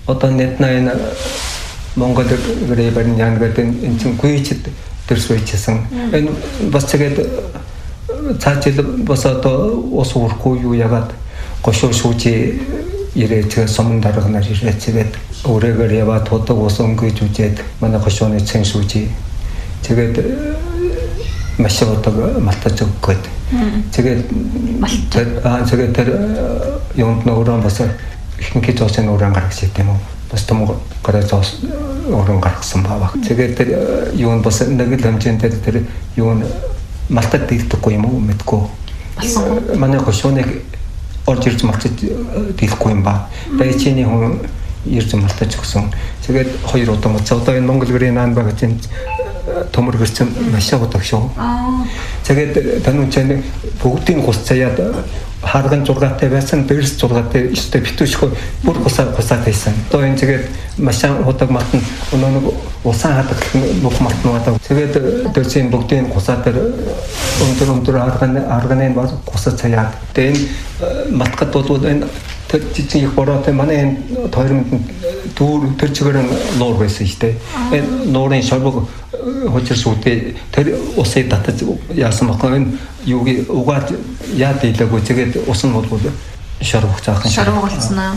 Одоо нэтнаа Монгол гэрээбэн яагаад энэ чинь гүйчд төрсөйчсэн. Энэ бас тэгээд цаашид бас одоо ус урахгүй юу ягаад гошоо шүүжи ирээч суман дарганаар ирээчгээд өөрөөр яваад тодог ус өнгөж үжээд манай гошооны цэн шүүжи тэгээд маш одоо малтаж өгөөд тэгээд тэгээд тэр юунд нөрөн бас ихэнх зоосын өрөн гаргаж идэм үү бас том гараа зоос өрөн гаргасан баах. Тэгээд тэр юунд бас нэг л хэмжээнд тэр юун малтад дийлдэхгүй юм уу мэдгүй. Манай гошооныг орж ирж малтад дийлэхгүй юм ба. Дайчины хүн ирж малтаж өгсөн. Тэгээд 2 удаа одоо энэ Монгол гэрийн наан баг чинь төмөр гэрсэн маш удаг шүү. Тэгээд тануучны бүгдийн гус цаяад харган 6-тай байсан, дээрс 6-тай өстэй битүүшгүй бүр гусаад байсан. Одоо энэ тэгээд маш удаг матн өнөө усан хатдаг нүх матн удаа. Тэгээд дээрсийн бүгдийн гусаад өндөр арганы бас гусаад цаяад. Тэгээд энэ матгад бол энэ тэр жижиг их бороотой манай энэ тойрмонд дүүр тэр чигээр нуур байсан шүү дээ. Энэ нуурын шорбог хожирс үдээ тэр усыг татаж яасан баггүй энэ юуг угаад яа дийлээгөө тэгээд ус нь бол шорбог цаахан шорбог болцсноо.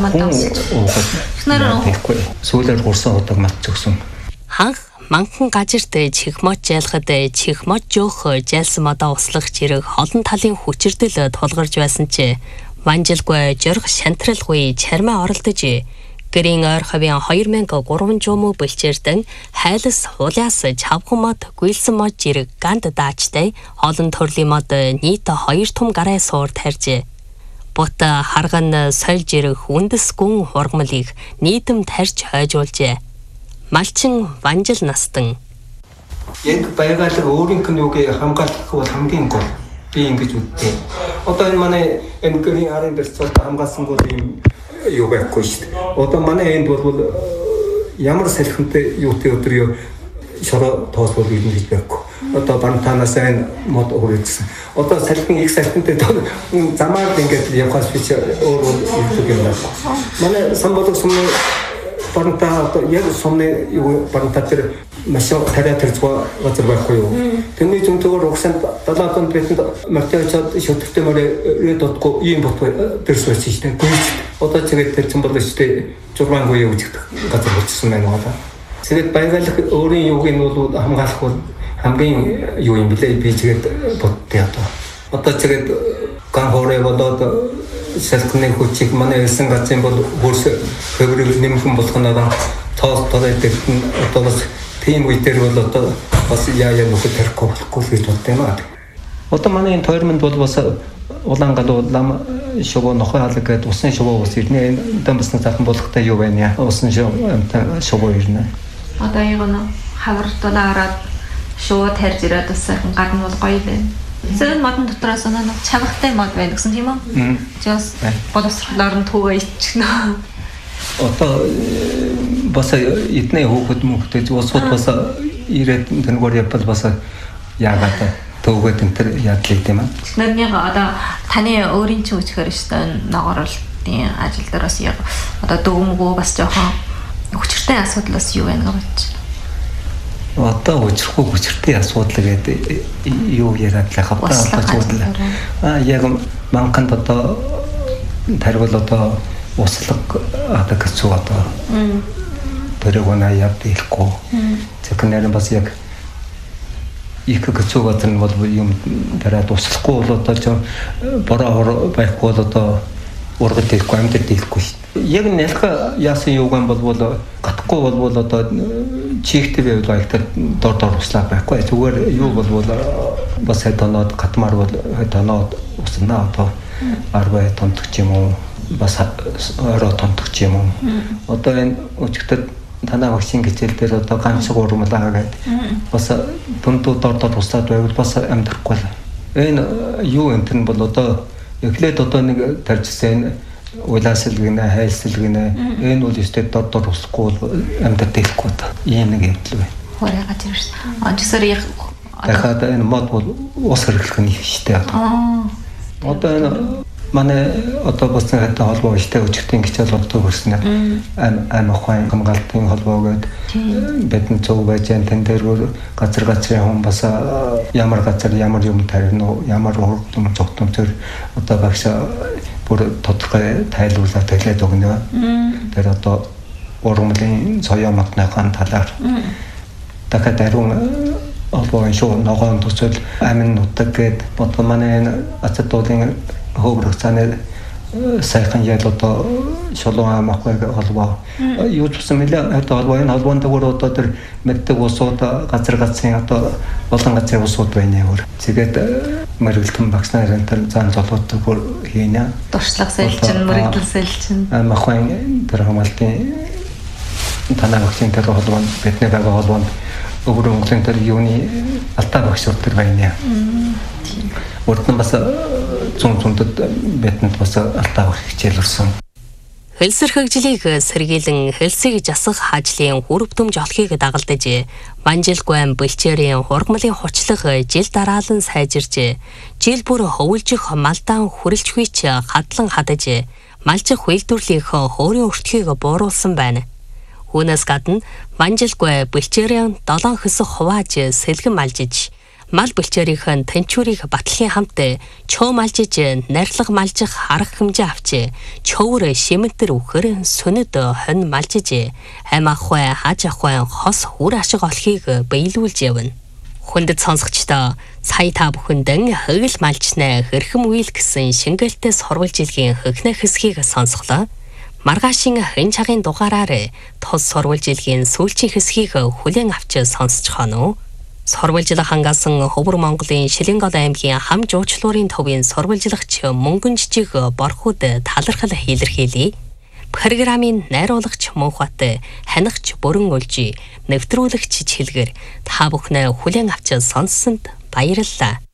Тэгэхгүй сүүлээр гурсан удаг мат зөксөн. Ханх манхан гажирт чихмот жайлахад чихмот жоох жайлсан модоо услах чирэг олон талын хүчирдэл тулгарч байсан чи Манжилгүй жорх шантралгүй чармаа оролдож гэрийн ойр хавийн 2300 муу бэлчээрдэн хайлас хулиас чавхан мод гүйлсэн мод жирэг ганд даачтай олон төрлийн мод нийт 2 том гараа суур тарьж бут харган соль жирэг үндэс гүн хургамлыг нийтэм тарьж хойжуулжээ. Малчин Ванжил настан яг баягаал өөрийнх нь юуг хамгаалах бол хамгийн гол би ингэж үздэй. Одоо энэ манай энэ гэрийн арын дээр цолт хамгаалсан бол юм юу байхгүй шүү дээ. Одоо манай энд бол ямар салхинтай юутай өдөр шороо тоос бол юм хийж байхгүй. Одоо бантанаас энэ мод өгөөжсөн. Одоо салхин их салхинтай замаар ингээд явхаас биш өөр юм байна. Манай самболог сумны барнта яг сумны юу барнта тэр маш тариа тэрцгаа газар байхгүй юу. Тэрний зөвхөн угсанд 70 битэнд мартаачаад шүтгтэй мөрөө дутгүй ийм бот тэрс байсан шүү дээ. Одоо тэгээд тэр чинь бол өстэй 6 үе үжигдэх газар болчихсон байна уу. Тэгээд баягаалах өөрийн юуг нь бол хамгаалах бол хамгийн юу юм блэ би тэгээд боттой одоо. Одоо тэгээд ган хоорой болоод салхины хүчиг манай элсэн газрын бол хөрс хөврөг нэмхэн болгоноор тоос тооддаг одоо бас тийм үедэр бол одоо бас яа нөхөд тарахгүй гэж боддог юм аа. Одоо манай энэ тойрмонд бол бас улаангал лам шогоо нохой хаалга гэдэг усан шогоо ус ирнэ. Энэ дамсны цаахан болгохтой юу байна яа? Усан шогоо ирнэ. Одоо яг нь хаврталаа хараад шоо тарж ирээд бас гадна бол гоё байна. Зэн модон дотроос нэг чавхтай мод байна гэсэн тийм үү? Жос боловсруулаар нь түүгээ ичгэнэ. Одоо бас эдний хөөхд мөхтэй усууд бас ирээд тэнгээр явбал бас яагаад төвгөд энэ төр яадлаа тийм үү? Тэрнийг одоо таны өөрийн чинь үчгээр шүү дээ ногооролтын ажил дээр бас яг одоо дөөмгөө бас жоохон хүчтэй асуудал бас юу байна гэж бодож байна. Одоо өчрөхгүй хүчтэй асуудал гэдэг юу яриад л хавтаа асуудал. Яг манханд одоо тарвал одоо услаг одоо гэсэн одоо тэрэгнаа яд хэлэхгүй. Зөвхөн бас яг их гэсэн газар нь бол юм дараад услахгүй бол одоо бороо байхгүй бол одоо ургад хэлэхгүй амьд хэлэхгүй шүү. Яг нэлх яасан юуган бол гатахгүй бол одоо чихтэй байвал аягтад дор услаа байхгүй. Зүгээр юу бол бас хэтоноод гатмаар бол хэтоноод уснаа одоо 10 тоног ч юм уу бас орой тоног ч юм уу. Одоо энэ өчигдөр танаа вакцин хичээл дээр одоо ганцхан урмлаа гэдэг бас дундуу дор услаад байвал бас амьдрахгүй. Энэ юу энэ нь бол одоо эхлээд одоо нэг тарьжсэн улаасэлгэнэ хайлсэлгэнэ энэ бол өстэй дор услахгүй амьдад дэлэхгүй та ийм нэг явдал байна. Хөрөө газар шүү. Онцгсоор яг дахиад энэ мод бол ус хэрэглэх нь шүү дээ. Одоо энэ манай одоо болсон хэдэн холбоо ихтэй өчигдийн гिचэл болдог хүрснээр ам ахын хамгаалтын холбоо гээд бидний зөв байж тэн дээр газрын хүн бас ямар газар ямар юм тарина уу ямар хурдан цогтом төр одоо багш бүр тодорхой тайлбарлаад хэлээд өгнө. Тэр одоо ургамлын соёо матныхаа талаар дахиад даруун албан шүү ногоон төсөл амин нутаг гээд одоо манай ацатуудын хөврөгцаны сайхан ял одоо шолон амахгүй холбоо юу ч юм нэлээ одоо холбоонд одоо тэр мэддэг усууд газар одоо болон газрын усууд байна өөр. Тэгээд мэрэгдэлтэн багш нарын тэр зан золоотой бүр хийнэ. Дуршлаг сэлчин, мэрэгдэл сэлчин. Амахгүй тэр хамгаалтын танаа багшийн тэр холбоонд бидний байгаа холбоонд өвөр Монголын тэр юуны алтаа багшууд тэр байна. Урд нь бас зүүндэд бэтэнд бас алтаа багш хичээл өрсөн. Хөлсөрхөглийг сэргийлэн хөлсийг жасах ажлын хүрэв төмж олохыг дагалдаж Манжилгуйн бэлчээрийн хургамлын хучлах жил дараалан сайжирч жил бүр хөвөлжих малдаан хүрэлцгүйч хадлан хадаж малчих үйлдвэрлэлийнхээ хөөрийн өртгийг бууруулсан байна. Үүнээс гадна Манжилгуй бэлчээрийн 7 хөсөх хувааж сэлгэн малжиж мал бэлчээрийн тэнчүүрийг батлахын хамт чөө малжиж нарилга малжих арга хэмжээ авч чөөр шимэнтэр үхэр сүнэд хонь малжиж ам ахуй хаж ахуй хос үр ашиг олохыг биелүүлж явна. Хүндэт сонсогчдоо сая та бүхэндэн хэгэл малчнаа хэрхэм үйл гэсэн шингээлтэй сурвалж илгийн хөхнө хэсгийг сонсголоо. Маргаашийн хэн цагийн дугаараар тус сурвалж илгийн сүүлчийн хэсгийг хүлээн авч сонсож хоноо. Сурвалжлах хангасан Хөвөр Монголын Шилэнгол аймгийн хам жуучлуурын төвийн сурвалжлагч мөнгөн жижиг борхууд талархал илэрхийлье. Программын найруулагч Мөнхбат, ханигч Бүрэн Үлжи, нэвтрүүлэгч Чилгэр та бүхнээ хүлээн авч сонссонд баярлалаа.